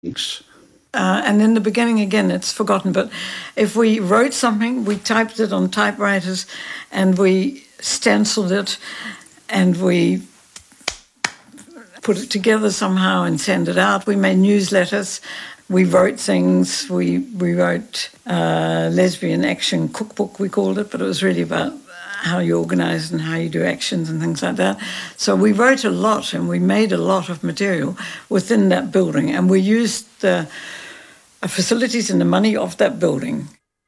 And in the beginning, again, it's forgotten, but if we wrote something, we typed it on typewriters and we stenciled it and we put it together somehow and send it out. We made newsletters. We wrote things. We wrote Lesbian Action Cookbook, we called it, but it was really about how you organise and how you do actions and things like that. So we wrote a lot and we made a lot of material within that building, and we used the facilities and the money of that building.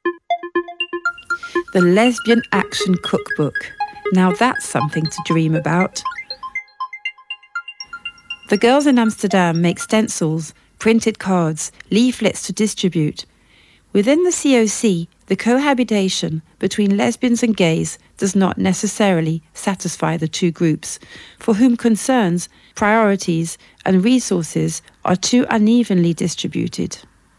The Lesbian Action Cookbook. Now that's something to dream about. The girls in Amsterdam make stencils, printed cards, leaflets to distribute. Within the COC, the cohabitation between lesbians and gays does not necessarily satisfy the two groups, for whom concerns, priorities, and resources are too unevenly distributed.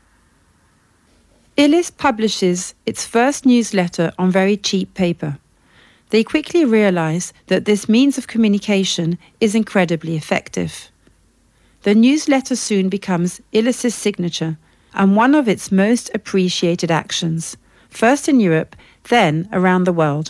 Illis publishes its first newsletter on very cheap paper. They quickly realise that this means of communication is incredibly effective. The newsletter soon becomes Illis's signature and one of its most appreciated actions, first in Europe, then around the world.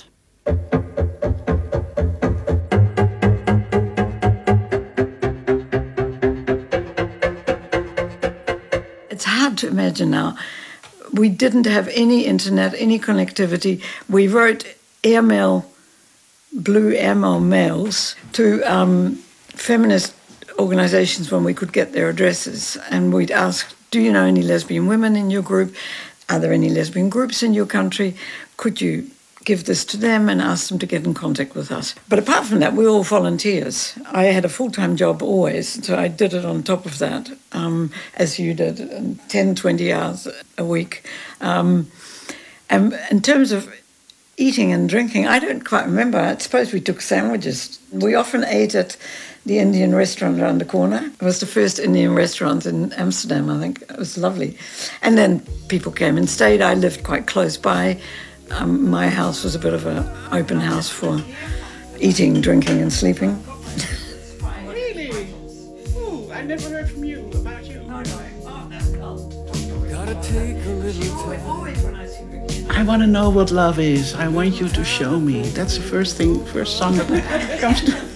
It's hard to imagine now. We didn't have any internet, any connectivity. We wrote airmail, blue airmail mails to feminist organisations when we could get their addresses, and we'd ask, do you know any lesbian women in your group? Are there any lesbian groups in your country? Could you give this to them and ask them to get in contact with us? But apart from that, we're all volunteers. I had a full-time job always, so I did it on top of that, as you did, 10, 20 hours a week. And in terms of eating and drinking, I don't quite remember. I suppose we took sandwiches. We often ate at the Indian restaurant around the corner. It was the first Indian restaurant in Amsterdam, I think. It was lovely. And then people came and stayed. I lived quite close by. My house was a bit of an open house for eating, drinking and sleeping. Really? Ooh, I never heard from you about you. No. Oh, that's cool. Gotta take a little time. Always when I see Ricky. I want to know what love is. I want you to show me. That's the first song that comes to...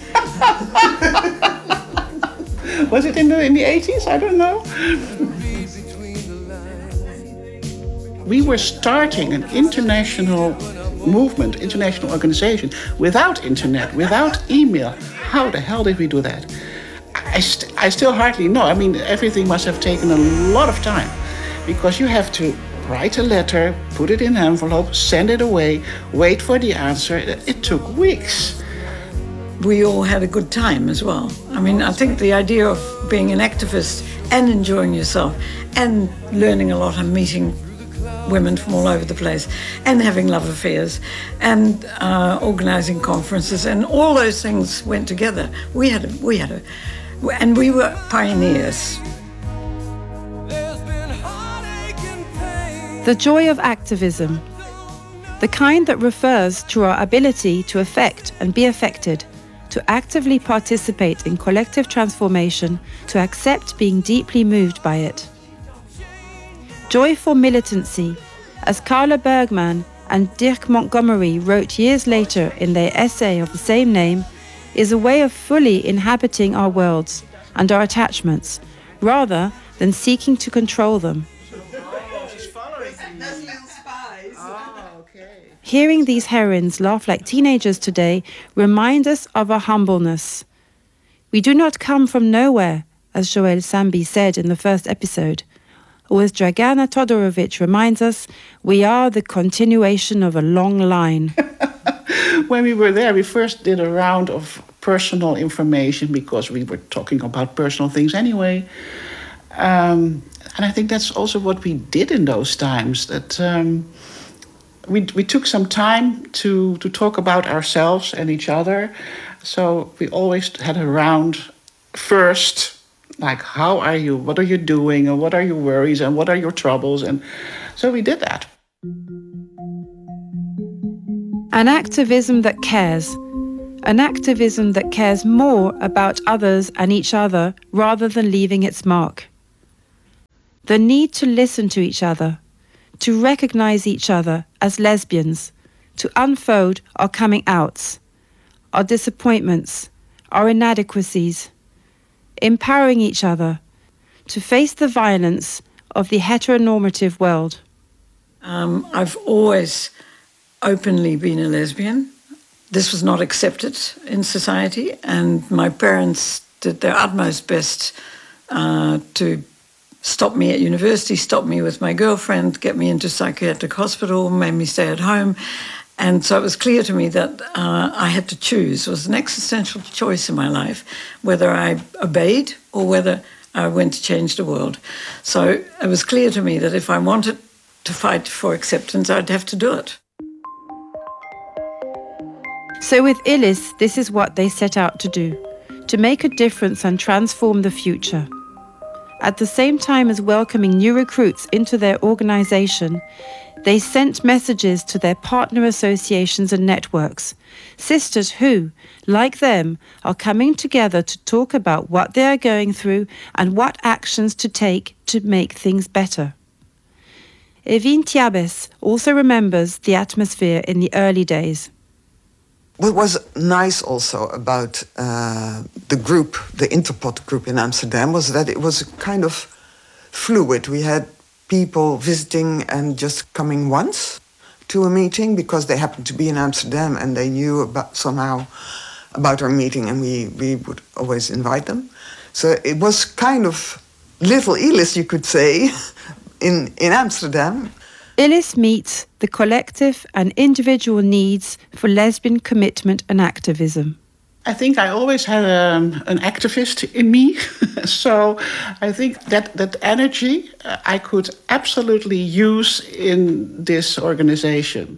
Was it in the 80s? I don't know. We were starting an international movement, international organization, without internet, without email. How the hell did we do that? I still hardly know. I mean, everything must have taken a lot of time, because you have to write a letter, put it in an envelope, send it away, wait for the answer. It took weeks. We all had a good time as well. I mean, I think the idea of being an activist and enjoying yourself and learning a lot and meeting women from all over the place and having love affairs and organising conferences and all those things went together. And we were pioneers. The joy of activism, the kind that refers to our ability to affect and be affected, to actively participate in collective transformation, to accept being deeply moved by it. Joy for militancy, as Carla Bergman and Dirk Montgomery wrote years later in their essay of the same name, is a way of fully inhabiting our worlds and our attachments, rather than seeking to control them. Hearing these heroines laugh like teenagers today remind us of our humbleness. We do not come from nowhere, as Joël Samby said in the first episode. Or as Dragana Todorovic reminds us, we are the continuation of a long line. When we were there, we first did a round of personal information because we were talking about personal things anyway. And I think that's also what we did in those times, that we took some time to talk about ourselves and each other. So we always had a round first, like, how are you? What are you doing? And what are your worries? And what are your troubles? And so we did that. An activism that cares. An activism that cares more about others and each other rather than leaving its mark. the need to listen to each other, to recognize each other as lesbians, to unfold our coming outs, our disappointments, our inadequacies, empowering each other to face the violence of the heteronormative world. I've always openly been a lesbian. This was not accepted in society, and my parents did their utmost best to stop me at university, stop me with my girlfriend, get me into psychiatric hospital, made me stay at home. And so it was clear to me that I had to choose. It was an existential choice in my life, whether I obeyed or whether I went to change the world. So it was clear to me that if I wanted to fight for acceptance, I'd have to do it. So with Illis, this is what they set out to do, to make a difference and transform the future. At the same time as welcoming new recruits into their organisation, they sent messages to their partner associations and networks, sisters who, like them, are coming together to talk about what they are going through and what actions to take to make things better. Evine Tiabes also remembers the atmosphere in the early days. What was nice also about the group, the Interpot group in Amsterdam, was that it was kind of fluid. We had people visiting and just coming once to a meeting because they happened to be in Amsterdam and they knew somehow about our meeting, and we would always invite them. So it was kind of little Illis, you could say, in Amsterdam. Illis meets the collective and individual needs for lesbian commitment and activism. I think I always had an activist in me. So I think that energy I could absolutely use in this organization.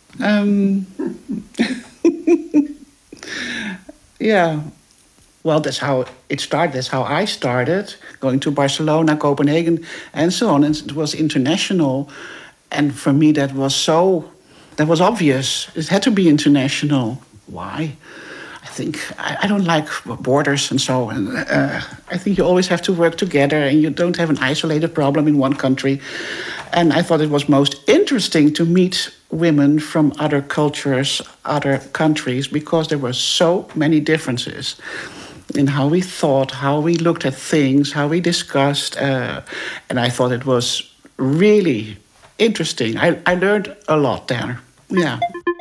Yeah. Well, that's how it started. That's how I started, going to Barcelona, Copenhagen, and so on. And it was international. And for me, that was obvious. It had to be international. Why? I think I don't like borders and so on. I think you always have to work together, and you don't have an isolated problem in one country. And I thought it was most interesting to meet women from other cultures, other countries, because there were so many differences in how we thought, how we looked at things, how we discussed. And I thought it was really interesting. I learned a lot there. Yeah.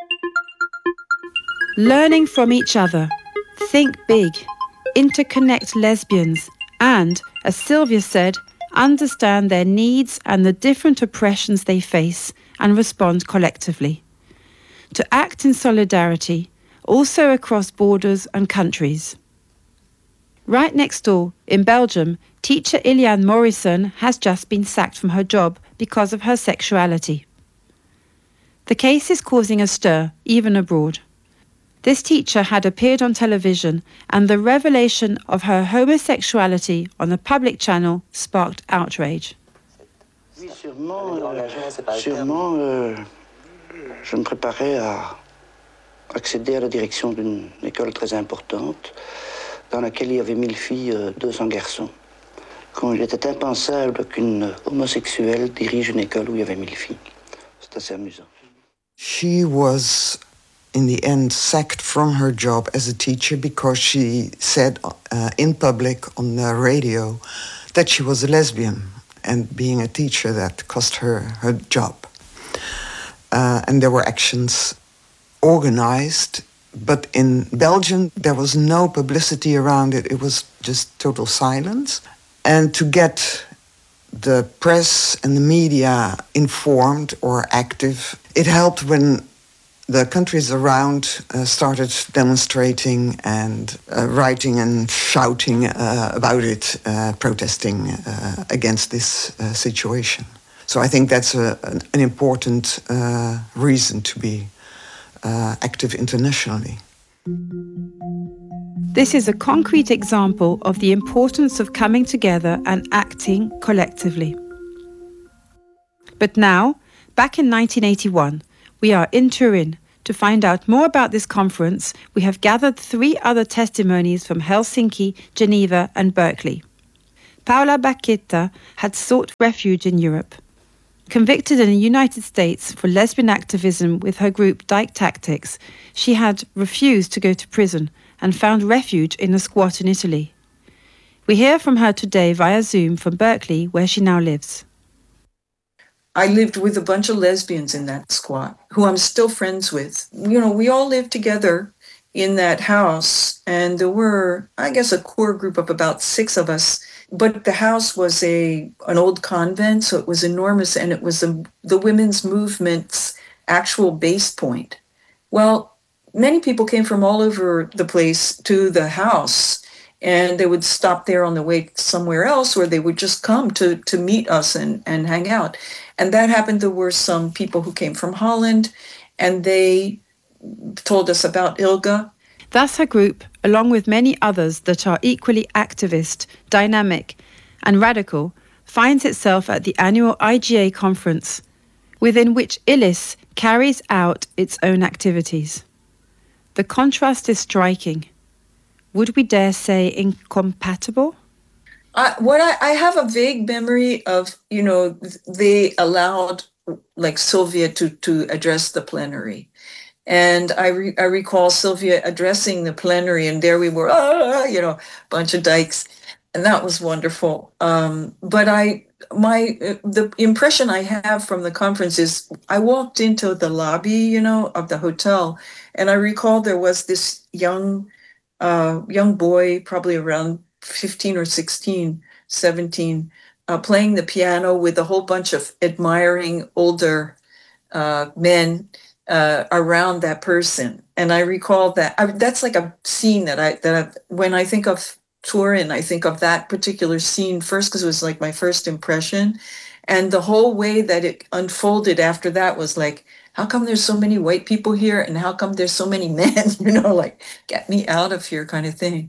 Learning from each other, think big, interconnect lesbians, and, as Sylvia said, understand their needs and the different oppressions they face and respond collectively. To act in solidarity, also across borders and countries. Right next door, in Belgium, teacher Iliane Morrison has just been sacked from her job because of her sexuality. The case is causing a stir, even abroad. This teacher had appeared on television, and the revelation of her homosexuality on a public channel sparked outrage. Oui, sûrement, je me préparais à accéder à la direction d'une école très importante, dans laquelle il y avait 1000 filles, 200 garçons. Quand il était impensable qu'une homosexuelle dirige une école où il y avait 1000 filles. C'est assez amusant. She was, in the end, sacked from her job as a teacher because she said in public on the radio that she was a lesbian, and being a teacher, that cost her her job. And there were actions organized, but in Belgium there was no publicity around it. It was just total silence. And to get the press and the media informed or active, it helped when the countries around started demonstrating and writing and shouting about it, protesting against this situation. So I think that's an important reason to be active internationally. This is a concrete example of the importance of coming together and acting collectively. But now, back in 1981, we are in Turin. To find out more about this conference, we have gathered 3 other testimonies from Helsinki, Geneva and Berkeley. Paula Baqueta had sought refuge in Europe. Convicted in the United States for lesbian activism with her group Dyke Tactics, she had refused to go to prison and found refuge in a squat in Italy. We hear from her today via Zoom from Berkeley, where she now lives. I lived with a bunch of lesbians in that squat, who I'm still friends with. You know, we all lived together in that house, and there were, I guess, a core group of about 6 of us. But the house was an old convent, so it was enormous, and it was the women's movement's actual base point. Well, many people came from all over the place to the house, and they would stop there on the way somewhere else, or they would just come to meet us and hang out. And that happened. There were some people who came from Holland, and they told us about ILGA. Thus her group, along with many others that are equally activist, dynamic and radical, finds itself at the annual IGA conference, within which ILIS carries out its own activities. The contrast is striking. Would we dare say incompatible? I have a vague memory of, you know, they allowed like Sylvia to address the plenary. And I recall Sylvia addressing the plenary, and there we were, you know, bunch of dykes, and that was wonderful. But the impression I have from the conference is I walked into the lobby, you know, of the hotel, and I recall there was this young boy, probably around 15 or 16, 17, playing the piano with a whole bunch of admiring older men around that person. And I recall that that's like a scene that when I think of Turin, I think of that particular scene first, because it was like my first impression. And the whole way that it unfolded after that was like, how come there's so many white people here? And how come there's so many men? You know, like, get me out of here kind of thing.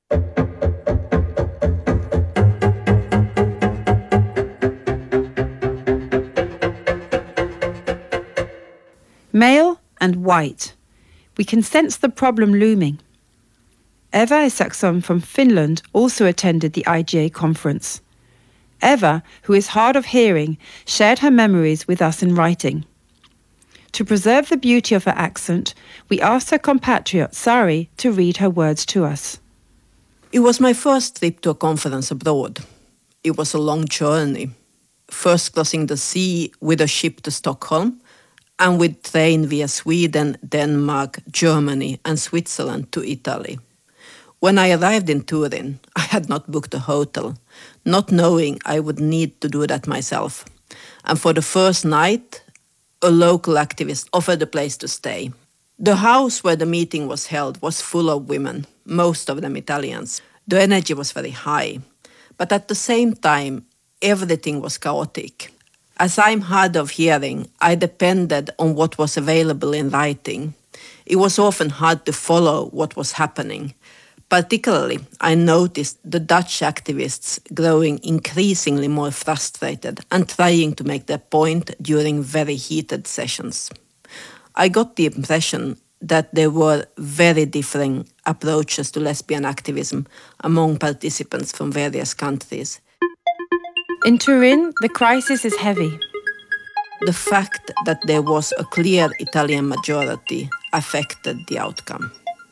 Male and white. We can sense the problem looming. Eva Isaksson from Finland also attended the IGA conference. Eva, who is hard of hearing, shared her memories with us in writing. To preserve the beauty of her accent, we asked her compatriot Sari to read her words to us. It was my first trip to a conference abroad. It was a long journey, first crossing the sea with a ship to Stockholm, and with train via Sweden, Denmark, Germany and Switzerland to Italy. When I arrived in Turin, I had not booked a hotel, not knowing I would need to do that myself. And for the first night, a local activist offered a place to stay. The house where the meeting was held was full of women, most of them Italians. The energy was very high, but at the same time, everything was chaotic. As I'm hard of hearing, I depended on what was available in writing. It was often hard to follow what was happening. Particularly, I noticed the Dutch activists growing increasingly more frustrated and trying to make their point during very heated sessions. I got the impression that there were very differing approaches to lesbian activism among participants from various countries. In Turin, the crisis is heavy. The fact that there was a clear Italian majority affected the outcome.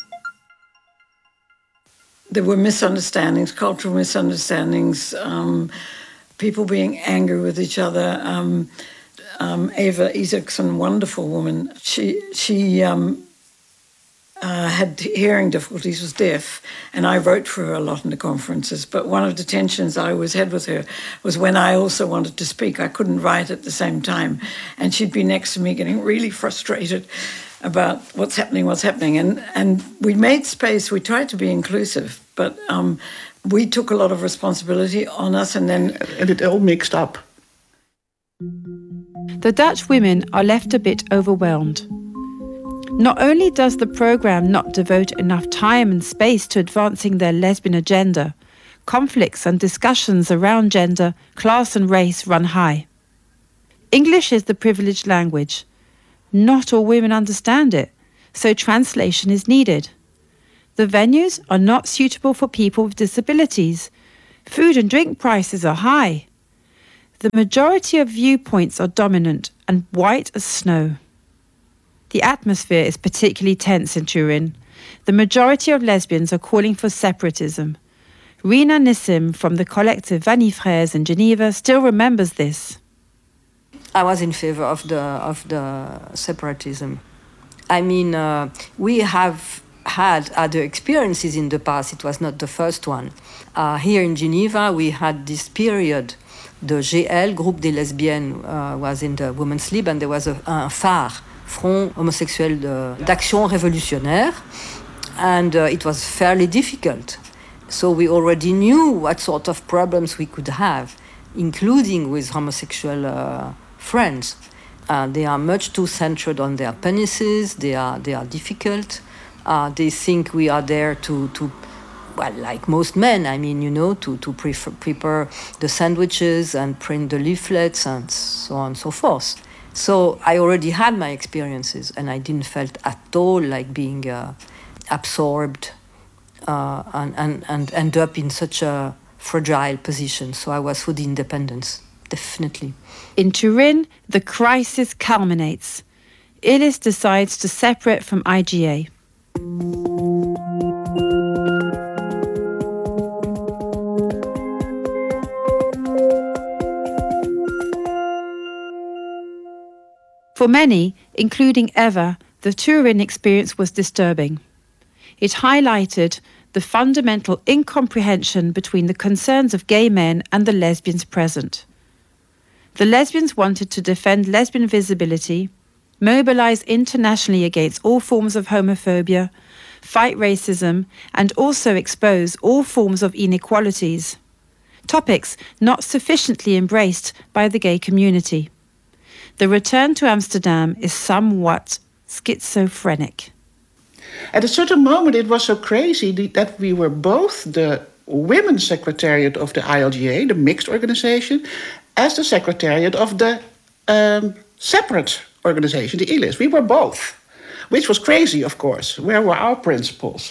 There were misunderstandings, cultural misunderstandings, people being angry with each other. Eva Isaksson, wonderful woman, she had hearing difficulties, was deaf, and I wrote for her a lot in the conferences. But one of the tensions I always had with her was when I also wanted to speak, I couldn't write at the same time. And she'd be next to me getting really frustrated about what's happening. And we made space, we tried to be inclusive, but we took a lot of responsibility on us and it all mixed up. The Dutch women are left a bit overwhelmed. Not only does the programme not devote enough time and space to advancing their lesbian agenda, conflicts and discussions around gender, class and race run high. English is the privileged language. Not all women understand it, so translation is needed. The venues are not suitable for people with disabilities, Food and drink prices are high. The majority of viewpoints are dominant and white as snow. The atmosphere is particularly tense in Turin. The majority of lesbians are calling for separatism. Rina Nissim from the collective Vanille Fraise in Geneva still remembers this. I was in favor of the separatism. I mean, we have had other experiences in the past. It was not the first one. Here in Geneva, we had this period. The GL, Groupe des Lesbiennes, was in the Women's Lib, and there was a phare, Front Homosexuel d'Action Révolutionnaire, and it was fairly difficult. So we already knew what sort of problems we could have, including with homosexual friends. They are much too centered on their penises. They are difficult. They think we are there to well, like most men, I mean, you know, to prepare the sandwiches and print the leaflets and so on and so forth. So I already had my experiences, and I didn't felt at all like being absorbed and end up in such a fragile position. So I was for the independence, definitely. In Turin, the crisis culminates. Illis decides to separate from IGA. For many, including Eva, the Turin experience was disturbing. It highlighted the fundamental incomprehension between the concerns of gay men and the lesbians present. The lesbians wanted to defend lesbian visibility, mobilize internationally against all forms of homophobia, fight racism, and also expose all forms of inequalities, topics not sufficiently embraced by the gay community. The return to Amsterdam is somewhat schizophrenic. At a certain moment, it was so crazy that we were both the women's secretariat of the ILGA, the mixed organization, as the secretariat of the separate organization, the Illis. We were both, which was crazy, of course. Where were our principles?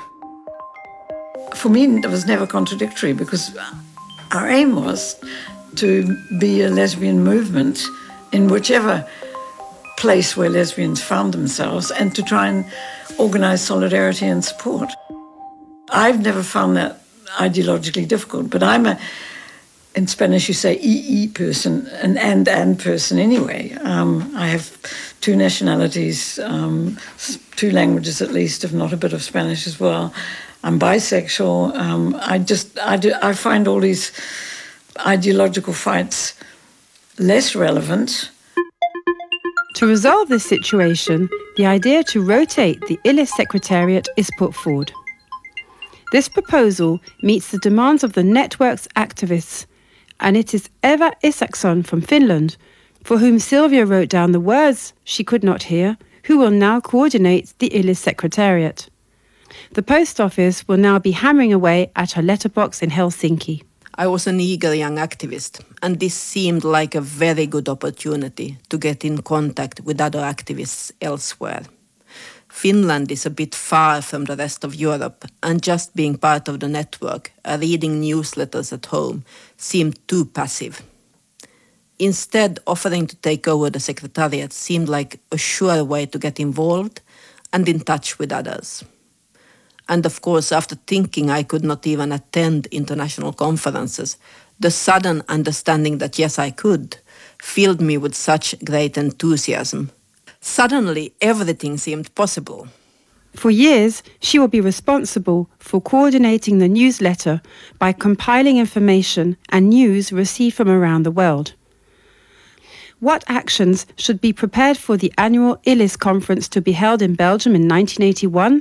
For me, it was never contradictory because our aim was to be a lesbian movement in whichever place where lesbians found themselves and to try and organize solidarity and support. I've never found that ideologically difficult, but I'm in Spanish you say EE person, an and person anyway. I have two nationalities, two languages at least, if not a bit of Spanish as well. I'm bisexual. I find all these ideological fights less relevant. To resolve this situation, the idea to rotate the Illis Secretariat is put forward. This proposal meets the demands of the network's activists, and it is Eva Isaksson from Finland, for whom Sylvia wrote down the words she could not hear, who will now coordinate the Illis Secretariat. The post office will now be hammering away at her letterbox in Helsinki. I was an eager young activist, and this seemed like a very good opportunity to get in contact with other activists elsewhere. Finland is a bit far from the rest of Europe, and just being part of the network, reading newsletters at home, seemed too passive. Instead, offering to take over the secretariat seemed like a sure way to get involved and in touch with others. And of course, after thinking I could not even attend international conferences, the sudden understanding that yes, I could, filled me with such great enthusiasm. Suddenly, everything seemed possible. For years, she will be responsible for coordinating the newsletter by compiling information and news received from around the world. What actions should be prepared for the annual Illis conference to be held in Belgium in 1981?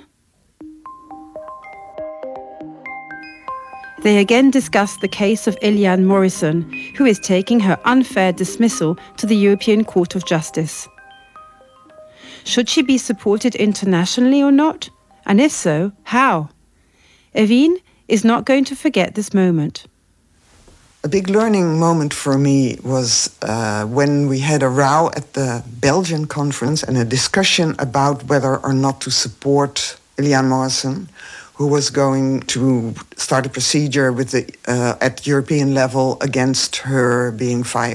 They again discussed the case of Eliane Morrison, who is taking her unfair dismissal to the European Court of Justice. Should she be supported internationally or not? And if so, how? Evine is not going to forget this moment. A big learning moment for me was when we had a row at the Belgian conference and a discussion about whether or not to support Eliane Morrison, who was going to start a procedure with at European level against her being fired.